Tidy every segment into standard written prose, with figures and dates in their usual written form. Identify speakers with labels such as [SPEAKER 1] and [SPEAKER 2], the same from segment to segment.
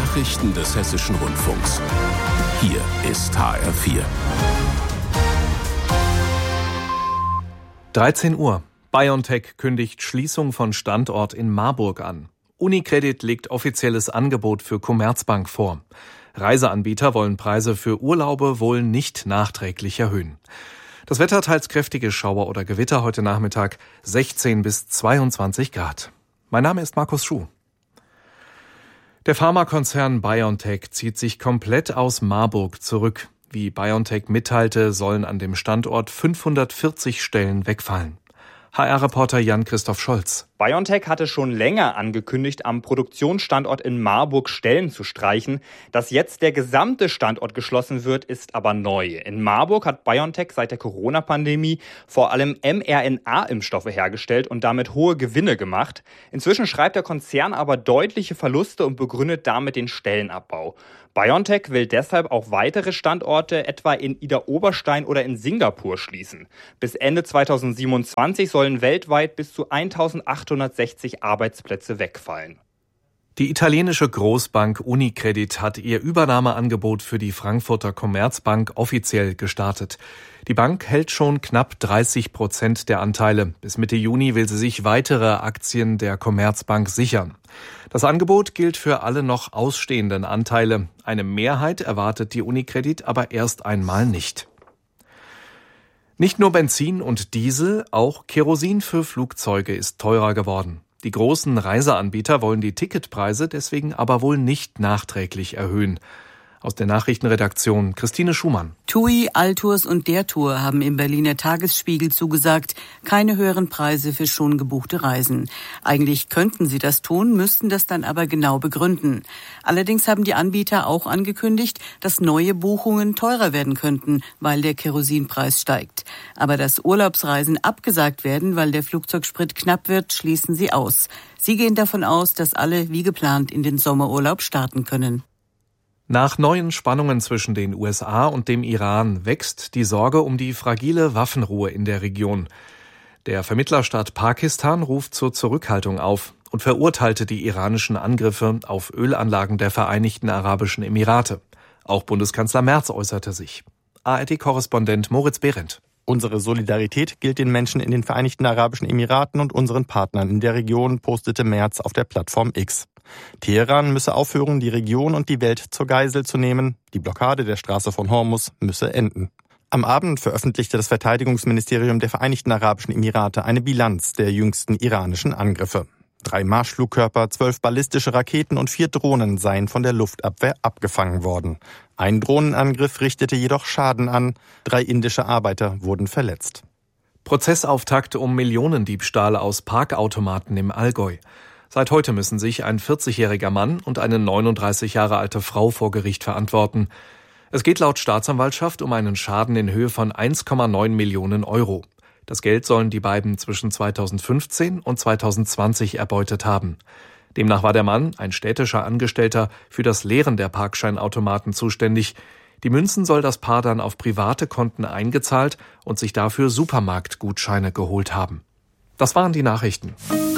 [SPEAKER 1] Nachrichten des Hessischen Rundfunks. Hier ist HR4.
[SPEAKER 2] 13 Uhr. BioNTech kündigt Schließung von Standort in Marburg an. UniCredit legt offizielles Angebot für Commerzbank vor. Reiseanbieter wollen Preise für Urlaube wohl nicht nachträglich erhöhen. Das Wetter teils kräftige Schauer oder Gewitter heute Nachmittag 16 bis 22 Grad. Mein Name ist Markus Schuh. Der Pharmakonzern BioNTech zieht sich komplett aus Marburg zurück. Wie BioNTech mitteilte, sollen an dem Standort 540 Stellen wegfallen. HR-Reporter Jan-Christoph Scholz.
[SPEAKER 3] BioNTech hatte schon länger angekündigt, am Produktionsstandort in Marburg Stellen zu streichen. Dass jetzt der gesamte Standort geschlossen wird, ist aber neu. In Marburg hat BioNTech seit der Corona-Pandemie vor allem mRNA-Impfstoffe hergestellt und damit hohe Gewinne gemacht. Inzwischen schreibt der Konzern aber deutliche Verluste und begründet damit den Stellenabbau. BioNTech will deshalb auch weitere Standorte, etwa in Idar-Oberstein oder in Singapur, schließen. Bis Ende 2027 sollen weltweit bis zu 1860 Arbeitsplätze wegfallen.
[SPEAKER 2] Die italienische Großbank UniCredit hat ihr Übernahmeangebot für die Frankfurter Commerzbank offiziell gestartet. Die Bank hält schon knapp 30% der Anteile. Bis Mitte Juni will sie sich weitere Aktien der Commerzbank sichern. Das Angebot gilt für alle noch ausstehenden Anteile. Eine Mehrheit erwartet die UniCredit aber erst einmal nicht. Nicht nur Benzin und Diesel, auch Kerosin für Flugzeuge ist teurer geworden. Die großen Reiseanbieter wollen die Ticketpreise deswegen aber wohl nicht nachträglich erhöhen. Aus der Nachrichtenredaktion Christine Schumann.
[SPEAKER 4] TUI, Altours und der Tour haben im Berliner Tagesspiegel zugesagt, keine höheren Preise für schon gebuchte Reisen. Eigentlich könnten sie das tun, müssten das dann aber genau begründen. Allerdings haben die Anbieter auch angekündigt, dass neue Buchungen teurer werden könnten, weil der Kerosinpreis steigt. Aber dass Urlaubsreisen abgesagt werden, weil der Flugzeugsprit knapp wird, schließen sie aus. Sie gehen davon aus, dass alle wie geplant in den Sommerurlaub starten können.
[SPEAKER 2] Nach neuen Spannungen zwischen den USA und dem Iran wächst die Sorge um die fragile Waffenruhe in der Region. Der Vermittlerstaat Pakistan ruft zur Zurückhaltung auf und verurteilte die iranischen Angriffe auf Ölanlagen der Vereinigten Arabischen Emirate. Auch Bundeskanzler Merz äußerte sich. ARD-Korrespondent Moritz Behrendt.
[SPEAKER 5] Unsere Solidarität gilt den Menschen in den Vereinigten Arabischen Emiraten und unseren Partnern in der Region, postete Merz auf der Plattform X. Teheran müsse aufhören, die Region und die Welt zur Geisel zu nehmen. Die Blockade der Straße von Hormuz müsse enden. Am Abend veröffentlichte das Verteidigungsministerium der Vereinigten Arabischen Emirate eine Bilanz der jüngsten iranischen Angriffe. 3 Marschflugkörper, 12 ballistische Raketen und 4 Drohnen seien von der Luftabwehr abgefangen worden. Ein Drohnenangriff richtete jedoch Schaden an. 3 indische Arbeiter wurden verletzt.
[SPEAKER 2] Prozessauftakt um Millionendiebstahl aus Parkautomaten im Allgäu. Seit heute müssen sich ein 40-jähriger Mann und eine 39 Jahre alte Frau vor Gericht verantworten. Es geht laut Staatsanwaltschaft um einen Schaden in Höhe von 1,9 Millionen Euro. Das Geld sollen die beiden zwischen 2015 und 2020 erbeutet haben. Demnach war der Mann, ein städtischer Angestellter, für das Leeren der Parkscheinautomaten zuständig. Die Münzen soll das Paar dann auf private Konten eingezahlt und sich dafür Supermarktgutscheine geholt haben. Das waren die Nachrichten.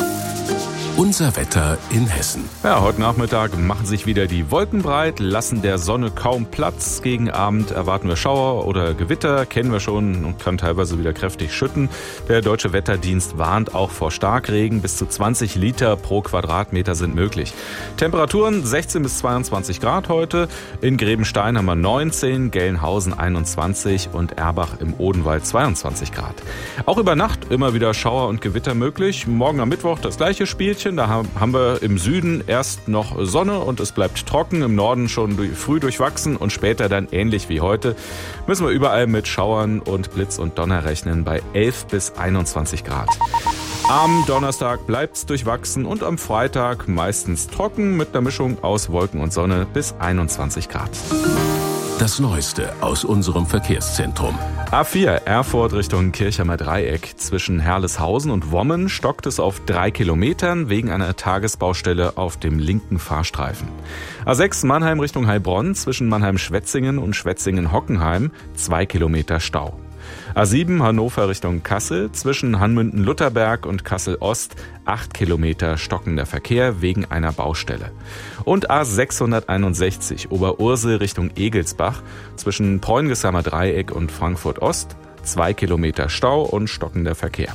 [SPEAKER 1] Unser Wetter in Hessen.
[SPEAKER 6] Ja, heute Nachmittag machen sich wieder die Wolken breit, lassen der Sonne kaum Platz. Gegen Abend erwarten wir Schauer oder Gewitter, kennen wir schon und kann teilweise wieder kräftig schütten. Der Deutsche Wetterdienst warnt auch vor Starkregen. Bis zu 20 Liter pro Quadratmeter sind möglich. Temperaturen 16 bis 22 Grad heute. In Grebenstein haben wir 19, Gelnhausen 21 und Erbach im Odenwald 22 Grad. Auch über Nacht immer wieder Schauer und Gewitter möglich. Morgen am Mittwoch das gleiche Spielchen. Da haben wir im Süden erst noch Sonne und es bleibt trocken, im Norden schon früh durchwachsen und später dann ähnlich wie heute. Müssen wir überall mit Schauern und Blitz und Donner rechnen bei 11 bis 21 Grad. Am Donnerstag bleibt's durchwachsen und am Freitag meistens trocken mit einer Mischung aus Wolken und Sonne bis 21 Grad.
[SPEAKER 1] Das Neueste aus unserem Verkehrszentrum.
[SPEAKER 6] A4 Erfurt Richtung Kirchheimer Dreieck. Zwischen Herleshausen und Wommen stockt es auf 3 Kilometern wegen einer Tagesbaustelle auf dem linken Fahrstreifen. A6 Mannheim Richtung Heilbronn zwischen Mannheim-Schwetzingen und Schwetzingen-Hockenheim 2 Kilometer Stau. A7 Hannover Richtung Kassel, zwischen Hanmünden-Lutherberg und Kassel-Ost 8 Kilometer stockender Verkehr wegen einer Baustelle. Und A661 Oberursel Richtung Egelsbach, zwischen Preungeshammer Dreieck und Frankfurt-Ost 2 Kilometer Stau und stockender Verkehr.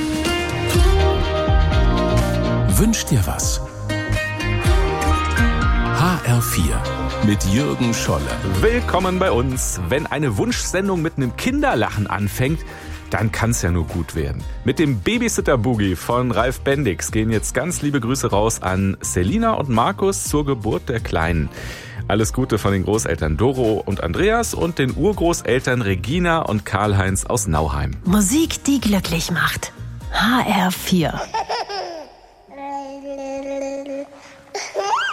[SPEAKER 1] Wünsch dir was? HR4 mit Jürgen Scholle.
[SPEAKER 6] Willkommen bei uns. Wenn eine Wunschsendung mit einem Kinderlachen anfängt, dann kann es ja nur gut werden. Mit dem Babysitter-Boogie von Ralf Bendix gehen jetzt ganz liebe Grüße raus an Selina und Markus zur Geburt der Kleinen. Alles Gute von den Großeltern Doro und Andreas und den Urgroßeltern Regina und Karl-Heinz aus Nauheim.
[SPEAKER 7] Musik, die glücklich macht. HR4.